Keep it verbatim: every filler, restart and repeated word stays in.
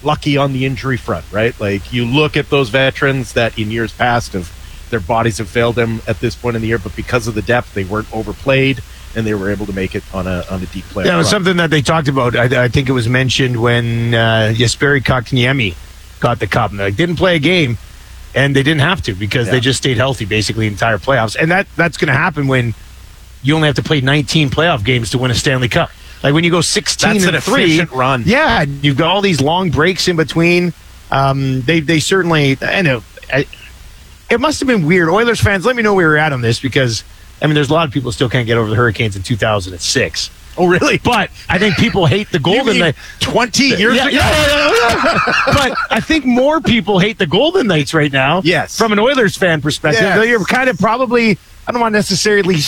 lucky on the injury front, right? Like, you look at those veterans that in years past have their bodies have failed them at this point in the year, but because of the depth, they weren't overplayed, and they were able to make it on a on a deep playoff. Yeah, it was run. something that they talked about. I, I think it was mentioned when uh, Jesperi Kotkaniemi got the cup. And they didn't play a game, and they didn't have to because Yeah. they just stayed healthy basically the entire playoffs. And that that's going to happen when you only have to play nineteen playoff games to win a Stanley Cup. Like when you go sixteen That's and an three, efficient run. Yeah, you've got all these long breaks in between. Um, they they certainly, I know. I, it must have been weird. Oilers fans, let me know where you're at on this because, I mean, there's a lot of people who still can't get over the Hurricanes in two thousand six. Oh, really? But I think people hate the Golden Knights. twenty years Yeah, ago? yeah, yeah, yeah, yeah. But I think more people hate the Golden Knights right now. Yes. From an Oilers fan perspective. Yes. You're kind of probably, I don't want to necessarily